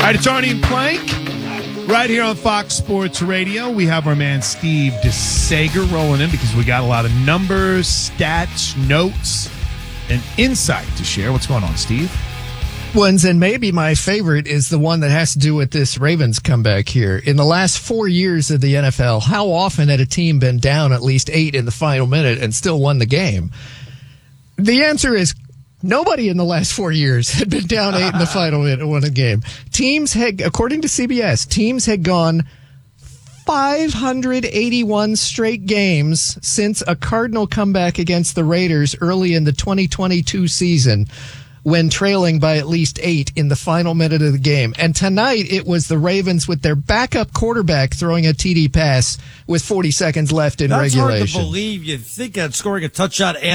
right, it's Arnie and Plank. Right here on Fox Sports Radio, we have our man Steve DeSager rolling in because we got a lot of numbers, stats, notes, and insight to share. What's going on, Steve? Ones, and maybe my favorite is the one that has to do with this Ravens comeback here. In the last 4 years of the NFL, how often had a team been down at least 8 in the final minute and still won the game? The answer is nobody in the last 4 years had been down 8 in the final minute and won a game. Teams had, according to CBS, teams had gone 581 straight games since a Cardinal comeback against the Raiders early in the 2022 season, when trailing by at least 8 in the final minute of the game. And tonight it was the Ravens with their backup quarterback throwing a TD pass with 40 seconds left in regulation. That's hard to believe. You think that scoring a touchdown